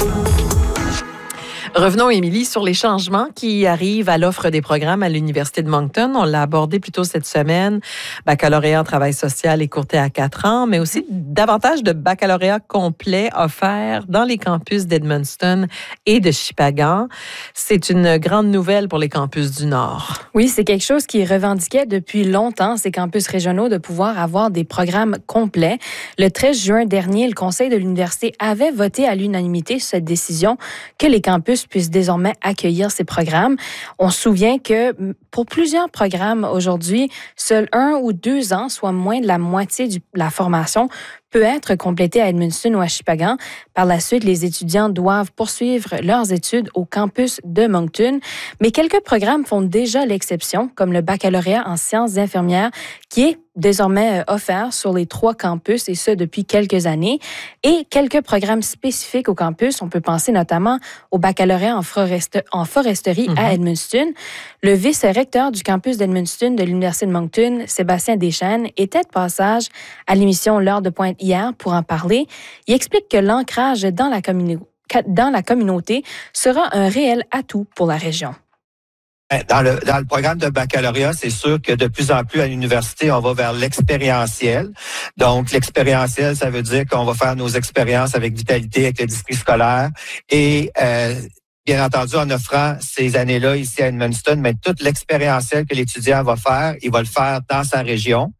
Revenons, Émilie, sur les changements qui arrivent à l'offre des programmes à l'Université de Moncton. On l'a abordé plus tôt cette semaine. Baccalauréat en travail social écourté à 4 ans, mais aussi davantage de baccalauréat complet offerts dans les campus d'Edmundston et de Shippagan. C'est une grande nouvelle pour les campus du Nord. Oui, c'est quelque chose qui revendiquait depuis longtemps, ces campus régionaux, de pouvoir avoir des programmes complets. Le 13 juin dernier, le Conseil de l'Université avait voté à l'unanimité cette décision que les campus puissent désormais accueillir ces programmes. On se souvient que pour plusieurs programmes aujourd'hui, seuls 1 ou 2 ans, soit moins de la moitié de la formation, peut être complétée à Edmundston ou à Shippagan. Par la suite, les étudiants doivent poursuivre leurs études au campus de Moncton. Mais quelques programmes font déjà l'exception, comme le baccalauréat en sciences infirmières, qui est désormais offert sur les 3 campus, et ce, depuis quelques années. Et quelques programmes spécifiques au campus. On peut penser notamment au baccalauréat en foresterie à Edmundston. Le vice-recteur du campus d'Edmundston de l'Université de Moncton, Sébastien Deschênes, était de passage à l'émission L'heure de pointe hier pour en parler. Il explique que l'ancrage dans la communauté sera un réel atout pour la région. Dans le programme de baccalauréat, c'est sûr que de plus en plus à l'université, on va vers l'expérientiel. Donc, l'expérientiel, ça veut dire qu'on va faire nos expériences avec vitalité, avec le district scolaire et bien entendu, en offrant ces années-là ici à Edmundston, mais toute l'expérientiel que l'étudiant va faire, il va le faire dans sa région.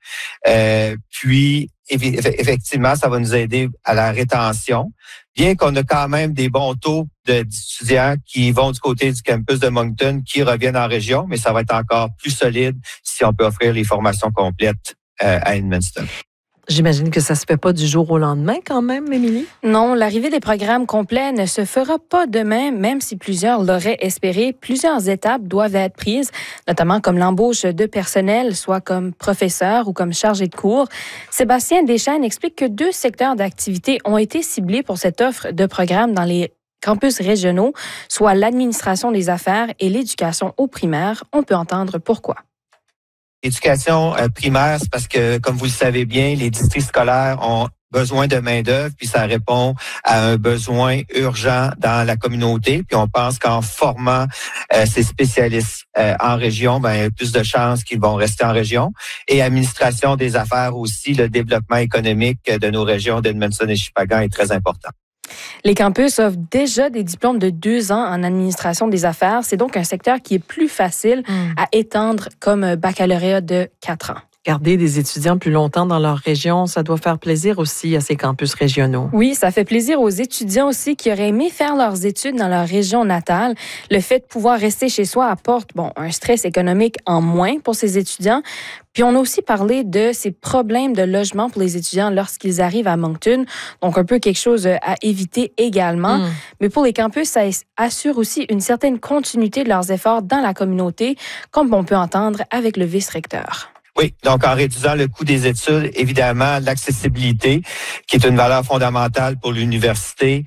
Puis, effectivement, ça va nous aider à la rétention. Bien qu'on a quand même des bons taux d'étudiants qui vont du côté du campus de Moncton, qui reviennent en région, mais ça va être encore plus solide si on peut offrir les formations complètes à Edmundston. J'imagine que ça se fait pas du jour au lendemain quand même, Émilie? Non, l'arrivée des programmes complets ne se fera pas demain, même si plusieurs l'auraient espéré. Plusieurs étapes doivent être prises, notamment comme l'embauche de personnel, soit comme professeur ou comme chargé de cours. Sébastien Deschênes explique que 2 secteurs d'activité ont été ciblés pour cette offre de programmes dans les campus régionaux, soit l'administration des affaires et l'éducation au primaire. On peut entendre pourquoi. L'éducation primaire, c'est parce que, comme vous le savez bien, les districts scolaires ont besoin de main-d'œuvre, puis ça répond à un besoin urgent dans la communauté. Puis on pense qu'en formant ces spécialistes en région, il y a plus de chances qu'ils vont rester en région. Et administration des affaires aussi, le développement économique de nos régions d'Edmundston et Shippagan est très important. Les campus offrent déjà des diplômes de 2 ans en administration des affaires. C'est donc un secteur qui est plus facile à étendre comme baccalauréat de 4 ans. Garder des étudiants plus longtemps dans leur région, ça doit faire plaisir aussi à ces campus régionaux. Oui, ça fait plaisir aux étudiants aussi qui auraient aimé faire leurs études dans leur région natale. Le fait de pouvoir rester chez soi apporte un stress économique en moins pour ces étudiants. Puis on a aussi parlé de ces problèmes de logement pour les étudiants lorsqu'ils arrivent à Moncton. Donc un peu quelque chose à éviter également. Mais pour les campus, ça assure aussi une certaine continuité de leurs efforts dans la communauté, comme on peut entendre avec le vice-recteur. Oui, donc en réduisant le coût des études, évidemment, l'accessibilité, qui est une valeur fondamentale pour l'université,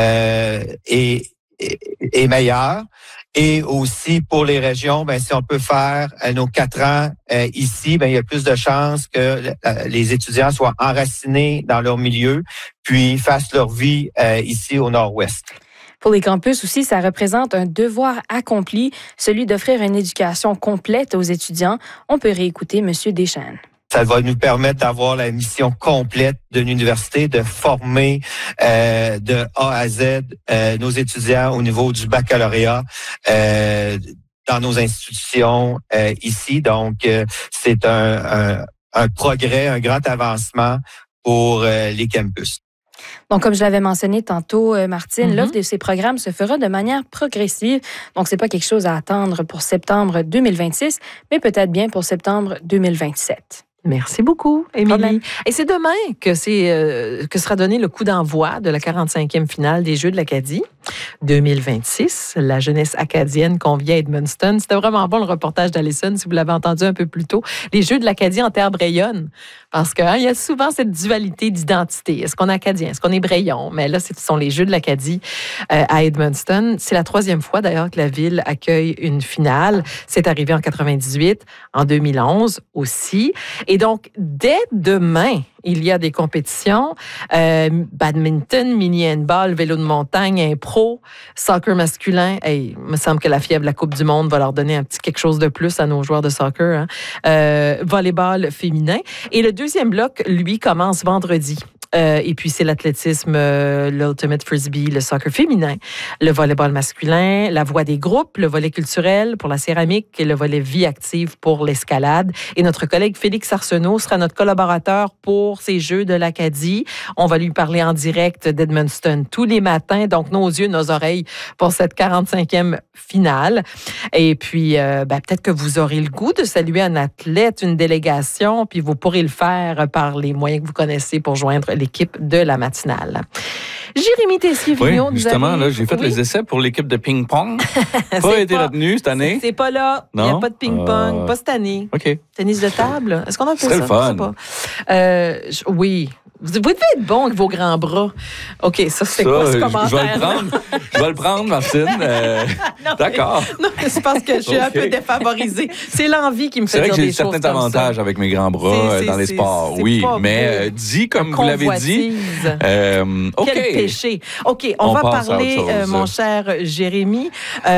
est meilleure. Et aussi pour les régions, si on peut faire nos 4 ans ici, il y a plus de chances que les étudiants soient enracinés dans leur milieu, puis fassent leur vie ici au Nord-Ouest. Pour les campus aussi, ça représente un devoir accompli, celui d'offrir une éducation complète aux étudiants. On peut réécouter M. Deschênes. Ça va nous permettre d'avoir la mission complète de l'université, de former de A à Z nos étudiants au niveau du baccalauréat dans nos institutions ici. Donc, c'est un progrès, un grand avancement pour les campus. Donc, comme je l'avais mentionné tantôt, Martine, l'offre de ces programmes se fera de manière progressive. Donc, c'est pas quelque chose à attendre pour septembre 2026, mais peut-être bien pour septembre 2027. Merci beaucoup, Émilie. Et c'est demain que sera donné le coup d'envoi de la 45e finale des Jeux de l'Acadie 2026. La jeunesse acadienne convient à Edmundston. C'était vraiment bon le reportage d'Alison, si vous l'avez entendu un peu plus tôt. Les Jeux de l'Acadie en terre brayonne. Parce qu'il y a souvent cette dualité d'identité. Est-ce qu'on est acadien? Est-ce qu'on est brayon? Mais là, ce sont les Jeux de l'Acadie à Edmundston. C'est la 3e fois, d'ailleurs, que la ville accueille une finale. C'est arrivé en 98, en 2011 aussi. Et donc, dès demain, il y a des compétitions. Badminton, mini-handball, vélo de montagne, impro, soccer masculin. Hey, il me semble que la fièvre de la Coupe du Monde va leur donner un petit quelque chose de plus à nos joueurs de soccer. Volleyball féminin. Et le deuxième bloc, lui, commence vendredi. Et puis, c'est l'athlétisme, l'ultimate frisbee, le soccer féminin, le volleyball masculin, la voie des groupes, le volley culturel pour la céramique et le volley vie active pour l'escalade. Et notre collègue Félix Arsenault sera notre collaborateur pour ces Jeux de l'Acadie. On va lui parler en direct d'Edmundston tous les matins. Donc, nos yeux, nos oreilles pour cette 45e finale. Et puis, peut-être que vous aurez le goût de saluer un athlète, une délégation, puis vous pourrez le faire par les moyens que vous connaissez pour joindre l'équipe de la matinale. Jérémy Tessier-Vigneault, oui, justement, là, j'ai fait les essais pour l'équipe de ping-pong. Pas été retenu cette année. C'est pas là. Il n'y a pas de ping-pong. Pas cette année. OK. Tennis de table. Est-ce qu'on a fait ça? C'est le fun. Je sais pas. Oui. Vous devez être bon avec vos grands bras. OK, ça, c'est quoi ce commentaire? Je vais le prendre, Martine. D'accord. Non, c'est parce que je suis un peu défavorisée. C'est l'envie qui me fait dire des choses. C'est vrai que j'ai certains avantages avec mes grands bras dans les sports. Oui, mais dit comme vous l'avez dit. OK. Quel péché. OK, on va parler, mon cher Jérémy,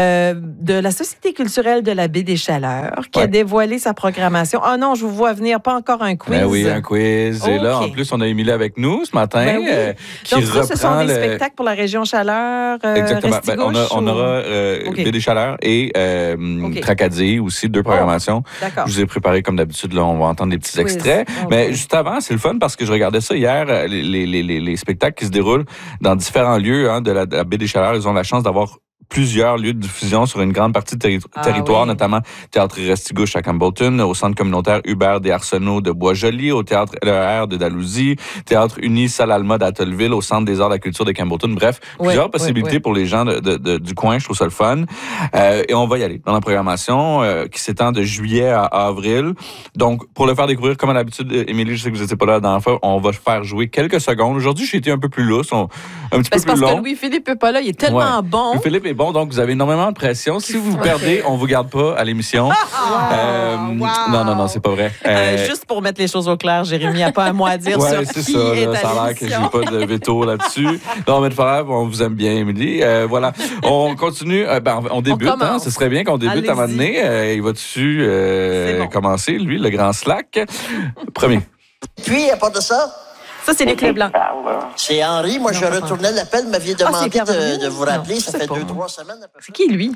de la Société culturelle de la Baie des Chaleurs qui a dévoilé sa programmation. Ah non, je vous vois venir, pas encore un quiz. Ben oui, un quiz. Et là, en plus, on a Émilie avec nous ce matin. Ben oui. Donc ça, ce sont des spectacles pour la région Chaleur. Exactement. On aura Baie des Chaleurs et Tracadie aussi, 2 programmations. D'accord. Je vous ai préparé comme d'habitude. Là, on va entendre des petits extraits. Mais juste avant, c'est le fun parce que je regardais ça hier, les spectacles qui se déroulent dans différents lieux de la Baie des Chaleurs. Ils ont la chance d'avoir plusieurs lieux de diffusion sur une grande partie de territoire, notamment Théâtre Restigouche à Campbellton, au Centre communautaire Hubert des Arsenault de Bois-Joli, au Théâtre LER de Dalhousie, Théâtre Uni Salle-Alma d'Atholville, au Centre des arts de la culture de Campbellton. Bref, plusieurs possibilités pour les gens du coin. Je trouve ça le fun. Et on va y aller dans la programmation qui s'étend de juillet à avril. Donc, pour le faire découvrir, comme à l'habitude, Émilie, je sais que vous n'étiez pas là la dernière fois, on va faire jouer quelques secondes. Aujourd'hui, j'ai été un peu plus lousse, un petit peu plus long. Parce que Louis-Philippe n'est pas là, il est tellement bon. Louis-Philippe est bon, donc vous avez énormément de pression. Si vous perdez, on vous garde pas à l'émission. Non, c'est pas vrai. Juste pour mettre les choses au clair, Jérémy n'a pas un mot à dire sur c'est qui ça, est là, à ça a l'air que j'ai pas de veto là-dessus. Non, mais de faire, on vous aime bien, Émilie. Voilà. On continue. On débute. Ce serait bien qu'on débute à un moment donné. Il va dessus commencer, lui, le grand slack. Premier. Puis, à part de ça... Ça, c'est les clés blancs. C'est Henri. Moi, je retournais l'appel. M'aviez demandé de vous rappeler. Ça fait 2-3 semaines à peu près. C'est qui, lui?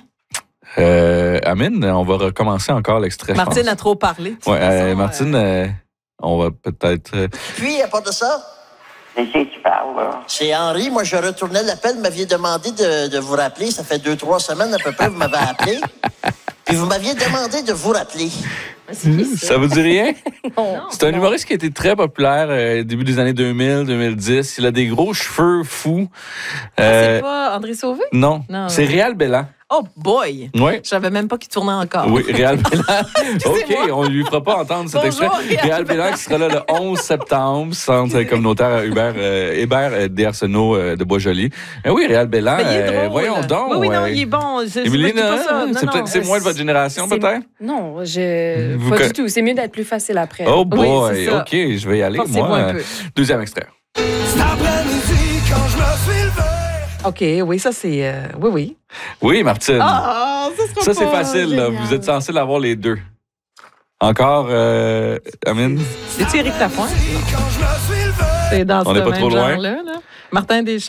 Amine, on va recommencer encore l'extrait. Martine a trop parlé. Oui, Martine, on va peut-être... Puis, à part de ça... C'est qui tu parles, là? C'est Henri. Moi, je retournais l'appel. M'aviez demandé de vous rappeler. Ça fait 2-3 semaines à peu près. Vous m'avez appelé. Puis vous m'aviez demandé de vous rappeler. Ça vous dit rien? Non. C'est un humoriste qui a été très populaire début des années 2000, 2010. Il a des gros cheveux fous. C'est pas André Sauvé? Non, c'est Réal Belland. Oh boy! Oui. Je savais même pas qu'il tournait encore. Oui, Réal Belland. OK, on ne lui fera pas entendre cet extrait. Réal Belland qui sera là le 11 septembre, centre communautaire Hubert des Arsenault de Bois-Joli. Oui, Réal Belland, voyons donc. Oui, non, il est bon. Émilie, c'est moins de votre génération, peut-être? Non, pas du tout. C'est mieux d'être plus facile après. Oh boy, OK, je vais y aller, moi. Deuxième extrait. Cet après-midi, quand je me suis levé. OK, oui, ça, c'est... oui. Oui, Martine. Ça c'est facile, là. Vous êtes censé l'avoir les deux. Encore, Amine? C'est-tu Éric Lapointe? C'est dans ce même genre-là, là. Martin Deschamps?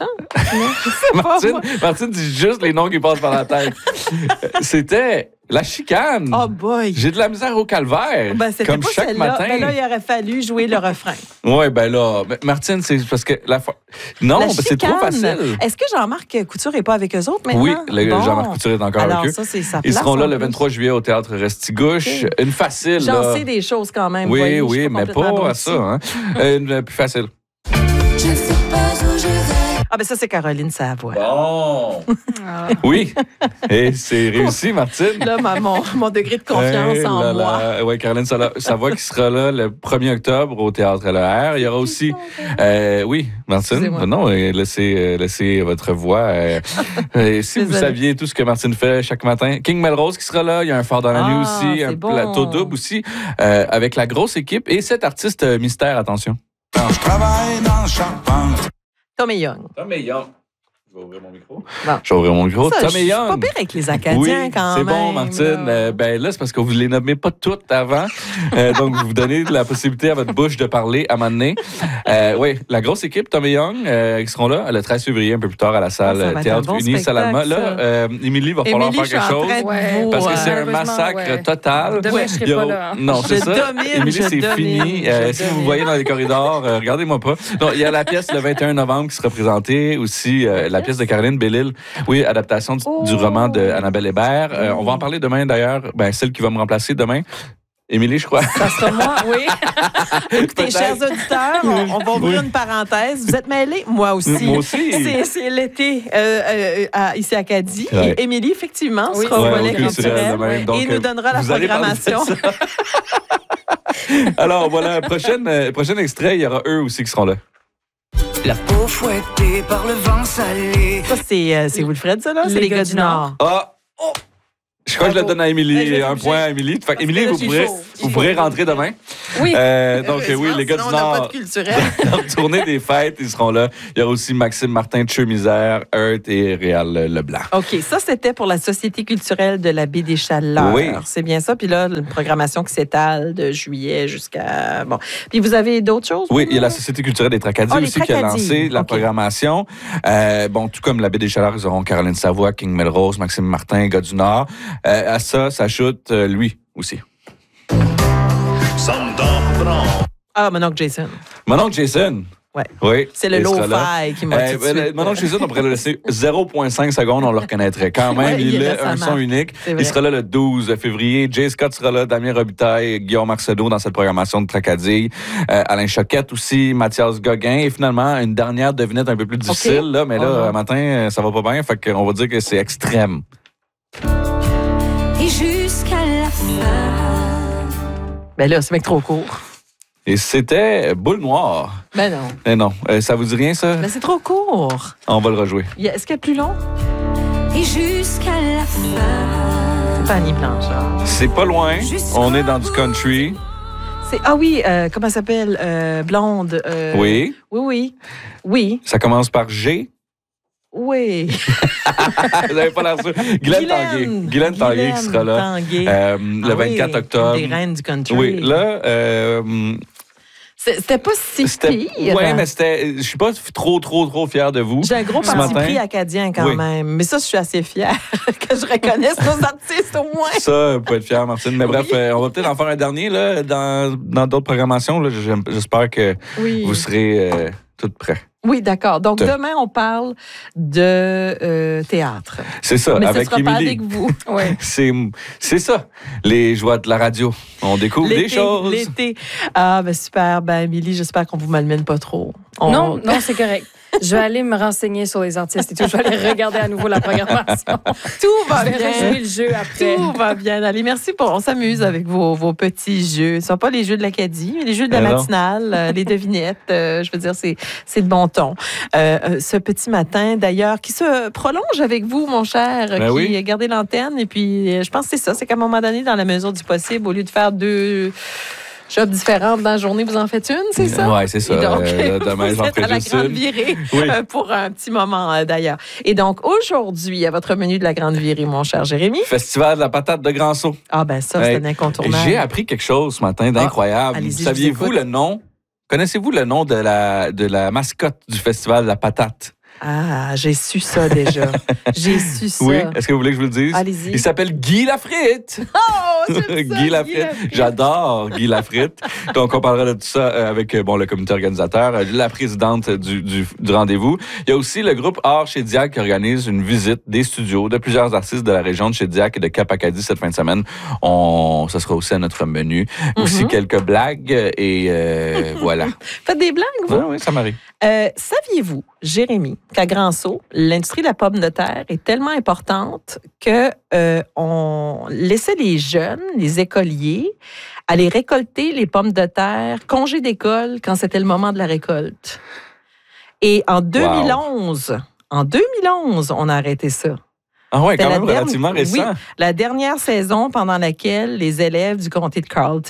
Martine dit juste les noms qui passent par la tête. C'était La Chicane. Oh boy! J'ai de la misère au calvaire. Comme pas chaque matin. Ben là, il aurait fallu jouer le refrain. Oui, ben là, Martine, c'est parce que non, c'est trop facile. Est-ce que Jean-Marc Couture n'est pas avec eux autres maintenant? Oui, Jean-Marc Couture est encore avec eux. Ça, c'est sa place. Ils seront là le 23 juillet au Théâtre Restigouche. Okay. Une facile. J'en sais des choses quand même. Oui, mais pas à ça. Hein. Une plus facile. Je sais pas où je vais. Ben ça, c'est Caroline Savoie. Bon. Oui. Et c'est réussi, Martine. Là, mon degré de confiance en moi. Oui, Caroline Savoie qui sera là le 1er octobre au Théâtre LER. Il y aura aussi... oui, Martine. Non, laissez votre voix. Si vous saviez tout ce que Martine fait chaque matin. King Melrose qui sera là. Il y a un phare dans la nuit aussi. Un plateau double aussi. Avec la grosse équipe. Et cet artiste mystère, attention. quand je travaille dans le charpente. Tommy Young. Tommy Young. Je vais ouvrir mon micro. Bon. Je vais ouvrir mon micro. Ça, Tommy je suis Young. pas pire avec les Acadiens Oui, quand c'est même. bon, Martine. Là, c'est parce que vous ne les nommez pas toutes avant. Donc, vous donnez la possibilité à votre bouche de parler à un moment donné. Oui, la grosse équipe, Tommy Young, qui seront là le 13 février, un peu plus tard, à la salle Ça va être Théâtre un bon Uni Salalma. spectacle, Là, Émilie va falloir Émilie, faire quelque chose. Ouais, Parce que c'est un malheureusement, massacre total. Demain, je serai Il y a- pas là. Non, c'est Je ça. domine, Émilie, je c'est domine, fini. je Si vous domine. voyez dans les corridors, regardez-moi pas. Non, il y a la pièce le 21 novembre qui sera présentée. Aussi, la pièce de Caroline Bellil. Oui, adaptation du roman de Annabelle Hébert. On va en parler demain, d'ailleurs. Celle qui va me remplacer demain. Émilie, je crois. Ça sera moi, oui. Écoutez, Peut-être. chers auditeurs, on va ouvrir une parenthèse. Vous êtes mêlés? Moi aussi. Moi aussi. C'est l'été ici à Acadie. Ouais. Et Émilie, effectivement, Oui. sera au Ouais, volet au culturel culturel demain. Donc, et nous donnera la vous allez parler de programmation. ça. Alors, voilà, prochain extrait, il y aura eux aussi qui seront là. La peau fouettée par le vent salé. Ça, c'est Wilfred, ça, là? C'est les gars du Nord. Ah! Je crois que je le donne à Ben, Émilie. je vais Un être point à obligée. Émilie. Fait Parce que Émilie, là, vous j'ai pourrez, chaud. vous pourrez rentrer demain. Oui. Donc, oui, les gars du Sinon, on n'a pas Nord. de culturel. Dans la tournée des fêtes, ils seront là. Il y aura aussi Maxime Martin de Cheux-Misère, Heurt et Réal Leblanc. OK, ça, c'était pour la Société culturelle de la Baie des Chaleurs. Oui. C'est bien ça. Puis là, une programmation qui s'étale de juillet jusqu'à... Bon. Puis vous avez d'autres choses? Oui, il y a la Société culturelle des Tracadie Ah, les aussi qui a Tracadie. lancé la OK. programmation. Tout comme la Baie des Chaleurs, ils auront Caroline Savoie, King Melrose, Maxime Martin, gars du Nord. À ça s'ajoute lui aussi. Ah, mon oncle Jason. Mon oncle Jason. Ouais. Oui. C'est le il sera là. low-fi qui m'a tout de suite. Mon oncle Jason, on pourrait le laisser 0,5 secondes, on le reconnaîtrait quand même. Ouais, il il a reste un à son marque. unique. C'est vrai. Il sera là le 12 février. Jay Scott sera là, Damien Robitaille, Guillaume Arsenault dans cette programmation de Tracadie. Alain Choquette aussi, Mathias Gauguin. Et finalement, une dernière devinette un peu plus difficile. Là, mais là, matin, ça va pas bien. Fait qu'on va dire que c'est extrême. Et jusqu'à la fin. Ben là, c'est mec trop court. Et c'était Boule Noire. Ben non. Mais non, ça vous dit rien, ça? Ben c'est trop court. On va le rejouer. Est-ce qu'il y a plus long? Et jusqu'à la fin. Fanny Blanchard. C'est pas loin. On est dans du country. Ah oui, comment elle s'appelle? Blonde. Oui. Oui. Ça commence par G. Oui. Vous n'avez pas l'air sûr. Guylaine Tanguay. Guylaine Tanguay qui sera là. Tanguay. Le 24 octobre. Des reines du country. Oui, là, C'était pas si pire. Oui, mais je suis pas trop fier de vous. J'ai un gros ce parti matin. pris acadien quand Oui. même. Mais ça, je suis assez fière que je reconnaisse nos artistes au moins. Ça, vous pouvez être fier, Martine. Mais bref, on va peut-être en faire un dernier là, dans d'autres programmations. Là. J'espère que vous serez toutes prêts. Oui, d'accord. Donc, demain, on parle de théâtre. C'est ça, mais avec ce sera pas Émilie. avec vous. C'est ça, les joies de la radio. On découvre des choses. L'été. Ah, ben super. Ben, Émilie, j'espère qu'on vous malmène pas trop. Non, c'est correct. Je vais aller me renseigner sur les artistes et tout. Je vais aller regarder à nouveau la programmation. Tout va Je vais bien. rejouer le jeu après. Tout va bien. Allez, merci pour. On s'amuse avec vos petits jeux. Ce ne sont pas les jeux de l'Acadie, mais les jeux de la matinale, les devinettes. Je veux dire, c'est de bon ton. Ce petit matin, d'ailleurs, qui se prolonge avec vous, mon cher, qui a gardé l'antenne. Et puis, je pense que c'est ça. C'est qu'à un moment donné, dans la mesure du possible, au lieu de faire deux jobs différentes dans la journée, vous en faites une, c'est ça? Oui, c'est ça. Et donc, demain, vous j'en êtes à ferai la juste grande une. virée Oui. pour un petit moment, d'ailleurs. Et donc, aujourd'hui, à votre menu de la grande virée, mon cher Jérémy. Festival de la patate de Grand-Sault. Ah ben ça, c'est un incontournable. J'ai appris quelque chose ce matin d'incroyable. allez-y, Saviez-vous je vous le nom? Connaissez-vous le nom de la mascotte du Festival de la patate? Ah, j'ai su ça déjà. J'ai su ça. Oui. Est-ce que vous voulez que je vous le dise? Allez-y. Il s'appelle Guy Lafritte. Oh, j'aime ça, Guy Lafritte. J'adore Guy Lafritte. Donc, on parlera de tout ça avec le comité organisateur, la présidente du rendez-vous. Il y a aussi le groupe Art Chédiac qui organise une visite des studios de plusieurs artistes de la région de Chédiac et de Cap-Acadie cette fin de semaine. Ça sera aussi à notre menu. Aussi quelques blagues et voilà. Faites des blagues, vous? Oui, ça m'arrive. Saviez-vous, Jérémy, qu'à Grand-Sault, l'industrie de la pomme de terre est tellement importante que on laissait les jeunes, les écoliers, aller récolter les pommes de terre, congé d'école quand c'était le moment de la récolte. Et en 2011, on a arrêté ça. Ah ouais, quand C'était même relativement récent. Oui, la dernière saison pendant laquelle les élèves du comté de Carleton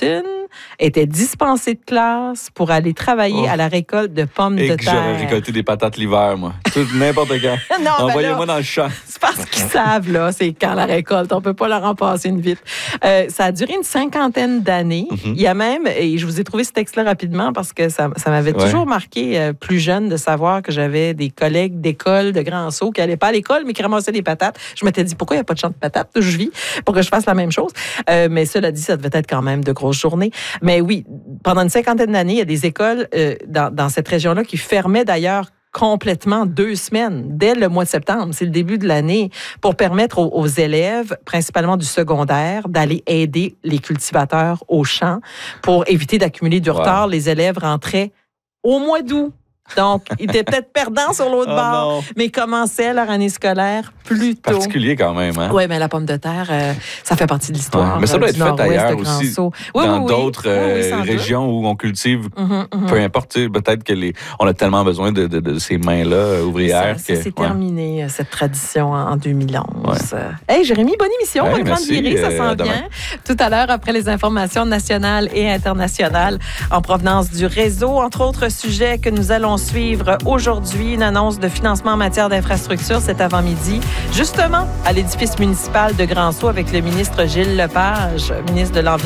étaient dispensés de classe pour aller travailler à la récolte de pommes de terre. J'aurais récolté des patates l'hiver, moi. N'importe quand. Envoyez-moi dans le champ. C'est parce qu'ils savent, là, c'est quand la récolte. On peut pas leur en passer une vite. Ça a duré une 50aine d'années. Il y a même, et je vous ai trouvé ce texte-là rapidement parce que ça m'avait toujours marqué plus jeune de savoir que j'avais des collègues d'école de Grand-Sault qui n'allaient pas à l'école, mais qui ramassaient des patates. Je m'étais dit, pourquoi il n'y a pas de champ de patates où je vis pour que je fasse la même chose? Mais cela dit, ça devait être quand même de grosses journées. Mais oui, pendant une 50aine d'années, il y a des écoles dans cette région-là qui fermaient d'ailleurs complètement 2 semaines, dès le mois de septembre, c'est le début de l'année, pour permettre aux élèves, principalement du secondaire, d'aller aider les cultivateurs au champ pour éviter d'accumuler du retard. Les élèves rentraient au mois d'août. Donc, ils étaient peut-être perdants sur l'autre bord, mais commençaient leur année scolaire plus tôt. Particulier quand même, hein? Oui, mais la pomme de terre, ça fait partie de l'histoire. Mais ça doit être fait ailleurs aussi, dans d'autres régions où on cultive, peu importe, peut-être que on a tellement besoin de ces mains-là ouvrières. Ça s'est terminé, cette tradition, en 2011. Hey, Jérémy, bonne émission, bonne grande virée, ça s'en vient. Tout à l'heure, après les informations nationales et internationales en provenance du réseau, entre autres sujets que nous allons suivre aujourd'hui, une annonce de financement en matière d'infrastructure cet avant-midi, justement à l'édifice municipal de Grand-Sault avec le ministre Gilles Lepage, ministre de l'Environnement.